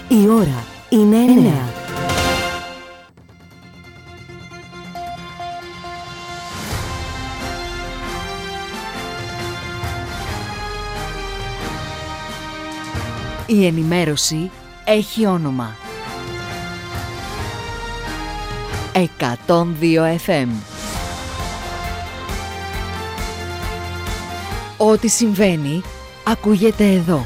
Η ώρα είναι 9. Η ενημέρωση έχει όνομα. 102 FM. Ό,τι συμβαίνει, ακούγεται εδώ.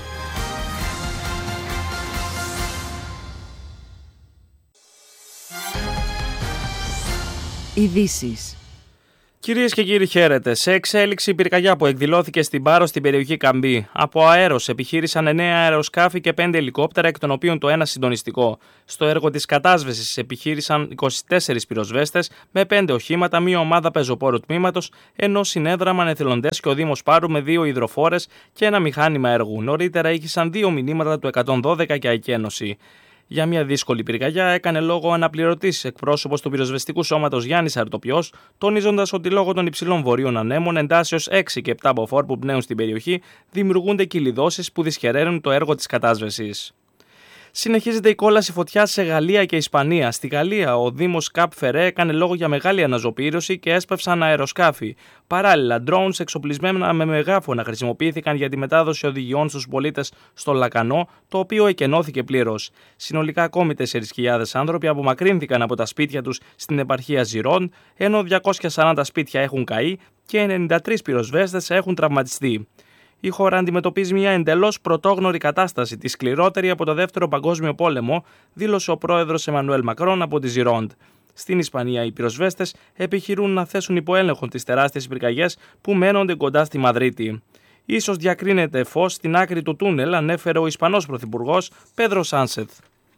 Ειδήσεις. Κυρίες και κύριοι, χαίρετε. Σε εξέλιξη η πυρκαγιά που εκδηλώθηκε στην Πάρο στην περιοχή Καμπή. Από αέρος επιχείρησαν 9 αεροσκάφη και 5 ελικόπτερα, εκ των οποίων το ένα συντονιστικό. Στο έργο της κατάσβεσης επιχείρησαν 24 πυροσβέστες με 5 οχήματα, μία ομάδα πεζοπόρου τμήματος, ενώ συνέδραμαν εθελοντές και ο Δήμος Πάρου με 2 υδροφόρες και ένα μηχάνημα έργου. Νωρίτερα ήχησαν 2 μηνύματα του 112 και ΑΕΚ Ένωση. Για μια δύσκολη πυρκαγιά έκανε λόγο ο αναπληρωτής εκπρόσωπος του πυροσβεστικού σώματος Γιάννης Αρτοπιός, τονίζοντας ότι λόγω των υψηλών βορείων ανέμων εντάσεως 6 και 7 μποφόρ που πνέουν στην περιοχή δημιουργούνται κυλιδώσεις που δυσχεραίνουν το έργο της κατάσβεσης. Συνεχίζεται η κόλαση φωτιάς σε Γαλλία και Ισπανία. Στη Γαλλία, ο Δήμος Καπ Φερέ έκανε λόγο για μεγάλη αναζωπήρωση και έσπευσαν αεροσκάφη. Παράλληλα, drones εξοπλισμένα με μεγάφωνα χρησιμοποιήθηκαν για τη μετάδοση οδηγιών στους πολίτες στο Λακανό, το οποίο εκενώθηκε πλήρως. Συνολικά, ακόμη 4.000 άνθρωποι απομακρύνθηκαν από τα σπίτια τους στην επαρχία Ζιρόντ, ενώ 240 σπίτια έχουν καεί και 93 πυροσβέστες έχουν τραυματιστεί. Η χώρα αντιμετωπίζει μια εντελώς πρωτόγνωρη κατάσταση, τη σκληρότερη από το Δεύτερο Παγκόσμιο Πόλεμο, δήλωσε ο πρόεδρος Εμμανουέλ Μακρόν από τη Ζιρόντ. Στην Ισπανία, οι πυροσβέστες επιχειρούν να θέσουν υπό έλεγχο τις τεράστιες πυρκαγιές που μένονται κοντά στη Μαδρίτη. Ίσως διακρίνεται φως στην άκρη του τούνελ, ανέφερε ο Ισπανός πρωθυπουργός Πέδρο Σάνσεθ.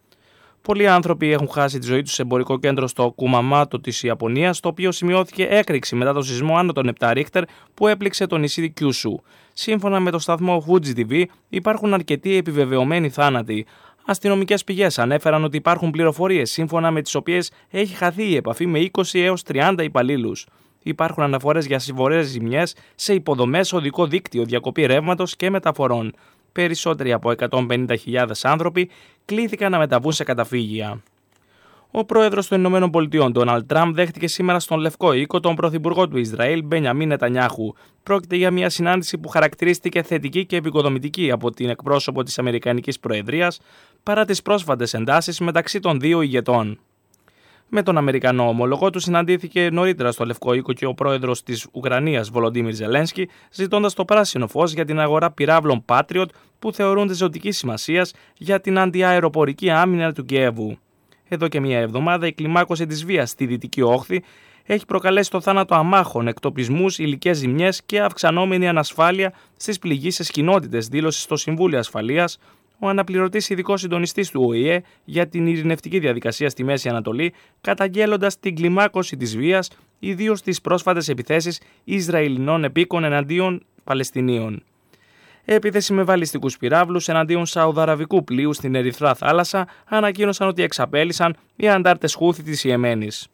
Πολλοί άνθρωποι έχουν χάσει τη ζωή τους σε εμπορικό κέντρο στο Κουμαμάτο της Ιαπωνίας, το οποίο σημειώθηκε έκρηξη μετά το σεισμό άνω των 7 Ρίχτερ που έπληξε το νησί Κιούσου. Σύμφωνα με το σταθμό Fuji TV, υπάρχουν αρκετοί επιβεβαιωμένοι θάνατοι. Αστυνομικές πηγές ανέφεραν ότι υπάρχουν πληροφορίες σύμφωνα με τις οποίες έχει χαθεί η επαφή με 20 έως 30 υπαλλήλους. Υπάρχουν αναφορές για σοβαρές ζημιές σε υποδομές, οδικό δίκτυο, διακοπή ρεύματος και μεταφορών. Περισσότεροι από 150.000 άνθρωποι κλήθηκαν να μεταβούν σε καταφύγια. Ο πρόεδρος των ΗΠΑ, Ντόναλντ Τραμπ, δέχτηκε σήμερα στον Λευκό Οίκο τον πρωθυπουργό του Ισραήλ, Μπενιαμίν Νετανιάχου. Πρόκειται για μια συνάντηση που χαρακτηρίστηκε θετική και επικοδομητική από την εκπρόσωπο της Αμερικανικής Προεδρίας, παρά τις πρόσφατες εντάσεις μεταξύ των δύο ηγετών. Με τον Αμερικανό ομολογό του συναντήθηκε νωρίτερα στο Λευκό Οίκο και ο πρόεδρος της Ουκρανίας, Βολοντίμιρ Ζελένσκι, ζητώντας το πράσινο φως για την αγορά πυράβλων Patriot που θεωρούνται ζωτικής σημασίας για την αντιαεροπορική άμυνα του Κιέβου. Εδώ και μια εβδομάδα η κλιμάκωση της βίας στη Δυτική Όχθη έχει προκαλέσει το θάνατο αμάχων, εκτοπισμούς, υλικές ζημιές και αυξανόμενη ανασφάλεια στις πληγείσες κοινότητες, δήλωσε στο Συμβούλιο Ασφαλείας ο αναπληρωτής ειδικός συντονιστής του ΟΗΕ για την ειρηνευτική διαδικασία στη Μέση Ανατολή, καταγγέλλοντας την κλιμάκωση της βίας, ιδίως στις πρόσφατες επιθέσεις Ισραηλινών επίκων εναντίον Παλαιστινίων. Επίθεση με βαλιστικούς πυράβλους εναντίον σαουδαραβικού πλοίου στην Ερυθρά Θάλασσα ανακοίνωσαν ότι εξαπέλυσαν οι αντάρτες Χούθη της Ιεμένης.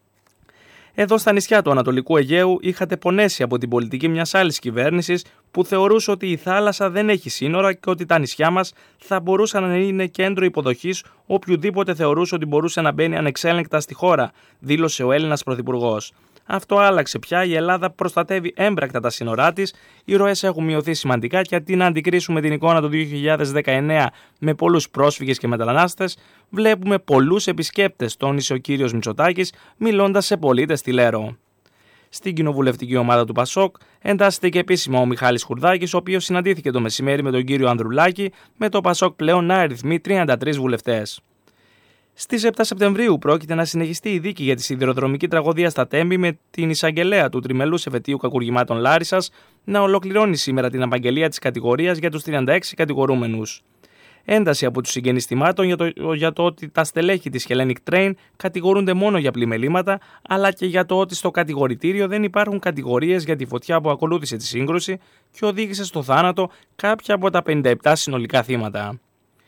Εδώ στα νησιά του Ανατολικού Αιγαίου είχατε πονέσει από την πολιτική μιας άλλης κυβέρνησης που θεωρούσε ότι η θάλασσα δεν έχει σύνορα και ότι τα νησιά μας θα μπορούσαν να είναι κέντρο υποδοχής οποιουδήποτε θεωρούσε ότι μπορούσε να μπαίνει ανεξέλεγκτα στη χώρα, δήλωσε ο Έλληνας πρωθυπουργός. Αυτό άλλαξε πια, η Ελλάδα προστατεύει έμπρακτα τα σύνορά της, οι ροές έχουν μειωθεί σημαντικά και αντί να αντικρίσουμε την εικόνα του 2019 με πολλούς πρόσφυγες και μετανάστες, βλέπουμε πολλούς επισκέπτες, τόνισε ο κύριος Μητσοτάκης, μιλώντας σε πολίτες στη Λέρο. Στην κοινοβουλευτική ομάδα του Πασόκ εντάσσεται και επίσημα ο Μιχάλης Χουρδάκης, ο οποίος συναντήθηκε το μεσημέρι με τον κύριο Ανδρουλάκη, με το Πασόκ πλέον να αριθμεί 33 βουλευτές. Στις 7 Σεπτεμβρίου πρόκειται να συνεχιστεί η δίκη για τη σιδηροδρομική τραγωδία στα Τέμπη, με την εισαγγελέα του τριμελούς εφετείου κακουργημάτων Λάρισσας να ολοκληρώνει σήμερα την απαγγελία της κατηγορίας για τους 36 κατηγορούμενους. Ένταση από τους συγγενείς θυμάτων για το ότι τα στελέχη της Hellenic Train κατηγορούνται μόνο για πλημελήματα, αλλά και για το ότι στο κατηγορητήριο δεν υπάρχουν κατηγορίες για τη φωτιά που ακολούθησε τη σύγκρουση και οδήγησε στο θάνατο κάποια από τα 57 συνολικά θύματα.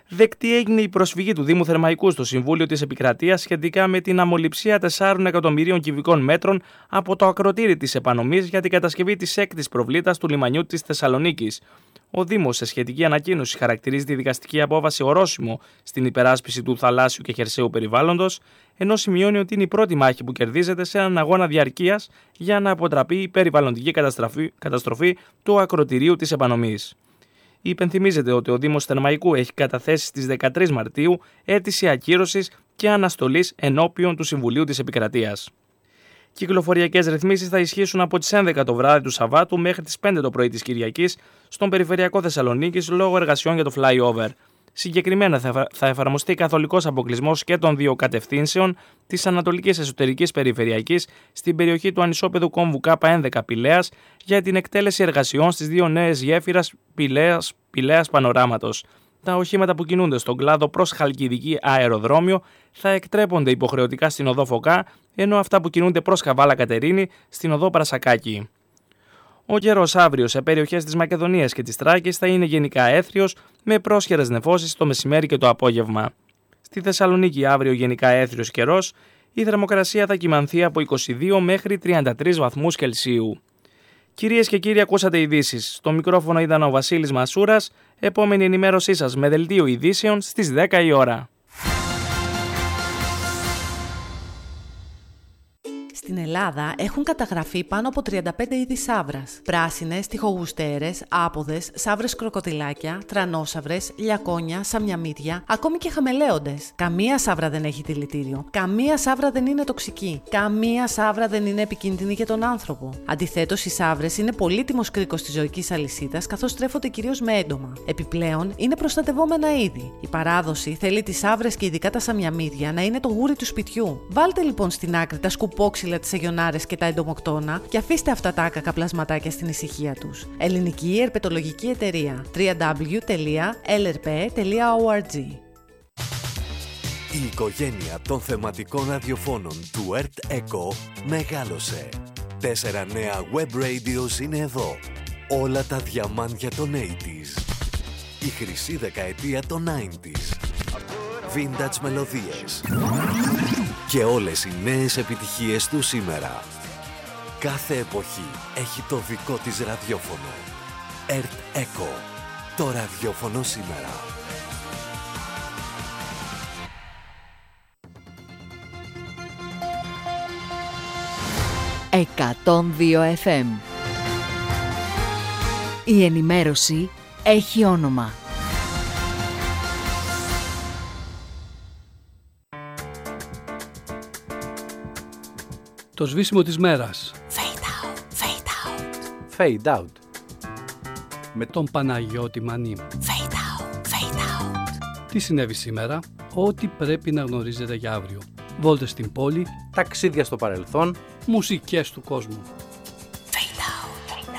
Δεκτή έγινε η προσφυγή του Δήμου Θερμαϊκού στο Συμβούλιο της Επικρατείας σχετικά με την αμολυψία 4 εκατομμυρίων κυβικών μέτρων από το ακροτήρι της Επανομής για την κατασκευή της 6ης προβλήτας του λιμανιού της Θεσσαλονίκης. Ο Δήμος, σε σχετική ανακοίνωση, χαρακτηρίζει τη δικαστική απόφαση ορόσημο στην υπεράσπιση του θαλάσσιου και χερσαίου περιβάλλοντος, ενώ σημειώνει ότι είναι η πρώτη μάχη που κερδίζεται σε έναν αγώνα διαρκείας για να αποτραπεί η περιβαλλοντική καταστροφή του ακροτηρίου της Επανομής. Υπενθυμίζεται ότι ο Δήμος Θερμαϊκού έχει καταθέσει στις 13 Μαρτίου αίτηση ακύρωσης και αναστολής ενώπιον του Συμβουλίου της Επικρατείας. Κυκλοφοριακές ρυθμίσεις θα ισχύσουν από τις 11 το βράδυ του Σαββάτου μέχρι τις 5 το πρωί της Κυριακής στον περιφερειακό Θεσσαλονίκης λόγω εργασιών για το flyover. Συγκεκριμένα θα εφαρμοστεί καθολικός αποκλεισμός και των δύο κατευθύνσεων της Ανατολικής Εσωτερικής Περιφερειακής στην περιοχή του ανισόπεδου κόμβου K11 Πηλαίας για την εκτέλεση εργασιών στις δύο νέες γέφυρες Πηλαίας Πανοράματος. Τα οχήματα που κινούνται στον κλάδο προς Χαλκιδική αεροδρόμιο θα εκτρέπονται υποχρεωτικά στην οδό Φωκά, ενώ αυτά που κινούνται προς Καβάλα Κατερίνη στην οδό Πρασακάκη. Ο καιρός αύριο σε περιοχές της Μακεδονίας και της Τράκης θα είναι γενικά έθριος με πρόσχερες νεφώσεις το μεσημέρι και το απόγευμα. Στη Θεσσαλονίκη αύριο γενικά έθριος καιρός, η θερμοκρασία θα κυμανθεί από 22 μέχρι 33 βαθμούς Κελσίου. Κυρίες και κύριοι, ακούσατε ειδήσεις. Στο μικρόφωνο ήταν ο Βασίλης Μασούρας. Επόμενη ενημέρωσή σας με δελτίο ειδήσεων στις 10 η ώρα. Στην Ελλάδα έχουν καταγραφεί πάνω από 35 είδη σαύρας. Πράσινες, τοιχογουστέρες, άποδες, σαύρες κροκοδιλάκια, τρανόσαυρες, λιακόνια, σαμιαμίδια, ακόμη και χαμελέοντες. Καμία σαύρα δεν έχει δηλητήριο. Καμία σαύρα δεν είναι τοξική. Καμία σαύρα δεν είναι επικίνδυνη για τον άνθρωπο. Αντιθέτως, οι σαύρες είναι πολύτιμος κρίκος της ζωικής αλυσίδας, καθώς τρέφονται κυρίως με έντομα. Επιπλέον, είναι προστατευόμενα είδη. Η παράδοση θέλει τις σαύρες και ειδικά τα σαμιαμίδια να είναι το γούρι του σπιτιού. Βάλτε λοιπόν στην άκρη τα σκουπόξυλα, τις αγιονάρες και τα εντομοκτώνα και αφήστε αυτά τα άκακα πλασματάκια στην ησυχία τους. Ελληνική Ερπετολογική Εταιρεία. www.lrp.org. Η οικογένεια των θεματικών ραδιοφώνων του Earth Echo μεγάλωσε. 4 νέα web radios είναι εδώ. Όλα τα διαμάντια των 80s. Η χρυσή δεκαετία των 90s. Vintage μελωδίες. Και όλες οι νέες επιτυχίες του σήμερα. Κάθε εποχή έχει το δικό της ραδιόφωνο. Earth Echo. Το ραδιόφωνο σήμερα. «102 FM». Η ενημέρωση έχει όνομα. Το σβήσιμο της μέρας. Fade out, fade out. Fade out. Με τον Παναγιώτη Μανή. Fade out, fade out. Τι συνέβη σήμερα? Ό,τι πρέπει να γνωρίζετε για αύριο. Βόλτες στην πόλη. Ταξίδια στο παρελθόν. Μουσικές του κόσμου.